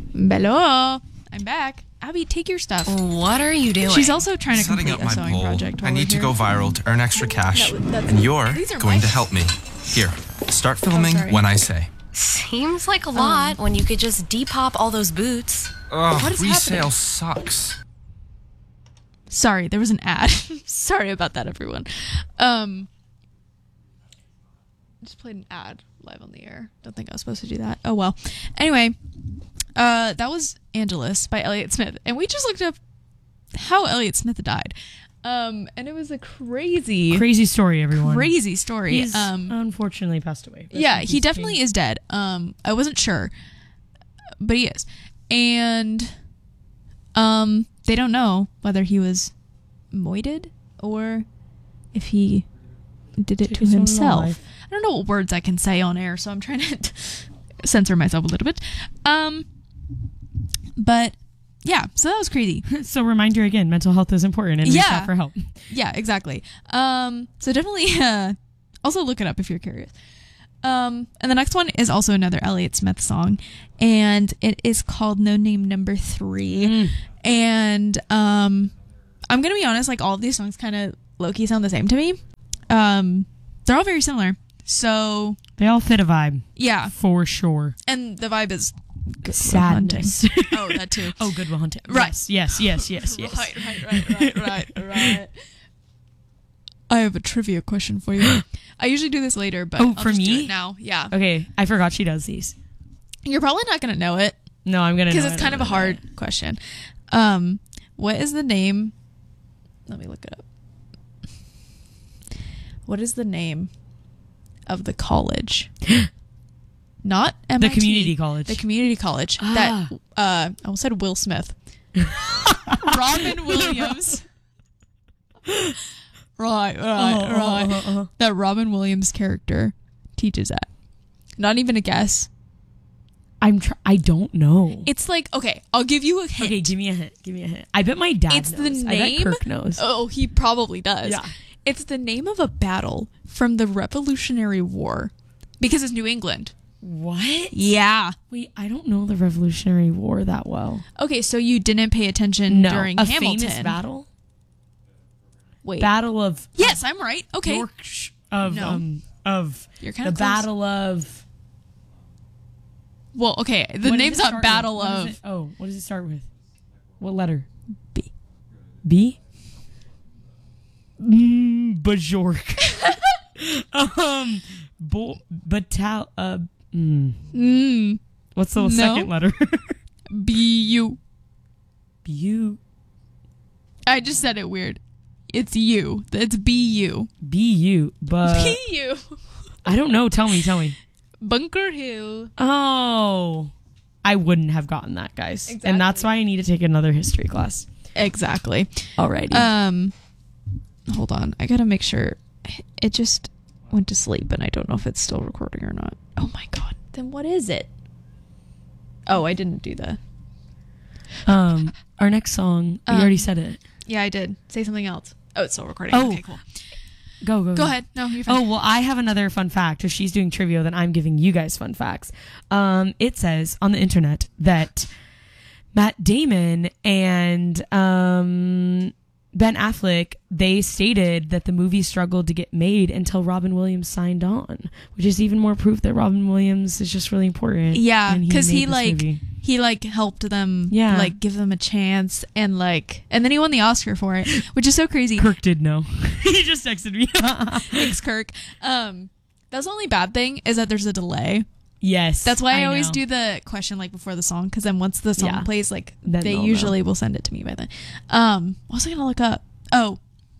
Hello, I'm back. Abby, take your stuff. What are you doing? She's also trying to Setting complete up a my sewing poll. project. I need to go viral to earn extra cash, that's- and you're these are going my- to help me. Here, start filming sorry. when I say. Seems like a lot when you could just depop all those boots. Ugh, What is resale happening? sucks. Sorry, there was an ad. Sorry about that, everyone. Just played an ad live on the air. Don't think I was supposed to do that. Oh well. Anyway, that was Angelus by Elliott Smith, and we just looked up how Elliott Smith died. And it was a crazy story, everyone. crazy story. He's unfortunately passed away. Yeah, he definitely is dead. I wasn't sure, but he is. And they don't know whether he was moited or if he did it to his own himself. life. I don't know what words I can say on air, so I'm trying to censor myself a little bit. But yeah, so that was crazy. So reminder again, mental health is important and reach out for help. Yeah, exactly. So definitely also look it up if you're curious. And the next one is also another Elliott Smith song, and it is called No Name Number 3. And I'm gonna be honest, like all of these songs kind of low-key sound the same to me. They're all very similar. So They all fit a vibe. yeah, For sure. and the vibe is good Sadness. Will Hunting. Oh, that too. Oh, Good Will Hunting. Right. Yes. Right. I have a trivia question for you. I usually do this later, but Oh, I'll for just do me? it now. Yeah. Okay, I forgot she does these. You're probably not going to know it No, I'm gonna because know it's it. kind of a hard question. What is the name? Let me look it up. What is the name of the college? Not MIT. The community college. The community college that I almost said Will Smith. Robin Williams. Right. That Robin Williams character teaches at. Not even a guess. I don't know. It's like, okay, I'll give you a hint. Okay, give me a hint. I bet my dad It's knows. the name. I bet Kirk knows. Oh, he probably does. Yeah. It's the name of a battle from the Revolutionary War because it's New England. What? Yeah. Wait, I don't know the Revolutionary War that well. Okay, so you didn't pay attention during a Hamilton. famous battle? Wait. Battle of Yes, I'm right. Okay. York of No. of You're kind the of close. Battle of Well, okay. The what does name's it not start Battle with? of. What does it start with? What letter? B. B? Bajork. What's the second letter? B-U. Bu. I just said it weird. It's you. It's B-U. Bu. But B-U. I don't know. Tell me. Bunker Hill. Oh. I wouldn't have gotten that, guys. Exactly. And that's why I need to take another history class. Exactly. Alrighty. Hold on. I gotta make sure. It just went to sleep, and I don't know if it's still recording or not. Oh my god. Then what is it? Oh, I didn't do that. Our next song, you already said it. Yeah, I did. Say something else. Oh, it's still recording. Oh. Okay, cool. Go. Go ahead. No, you're fine. Oh, well, I have another fun fact. If she's doing trivia, then I'm giving you guys fun facts. It says on the internet that Matt Damon and Ben Affleck, they stated that the movie struggled to get made until Robin Williams signed on, which is even more proof that Robin Williams is just really important. Yeah, because he made this movie. helped them, Yeah. give them a chance, and then he won the Oscar for it, which is so crazy. Kirk did know. He just texted me. Thanks, Kirk. That's the only bad thing is that there's a delay. Yes. That's why I always know. do the question before the song, because then once the song plays, Then they they'll usually will send it to me by then. What was I gonna look up? Oh.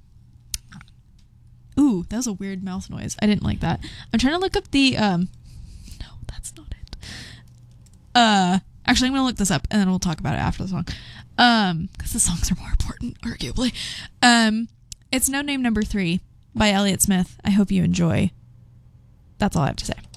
Ooh, that was a weird mouth noise. I didn't like that. I'm trying to look up the no, that's not it. Actually I'm gonna look this up and then we'll talk about it after the song. Because the songs are more important, arguably. It's No Name Number 3 by Elliott Smith. I hope you enjoy. That's all I have to say.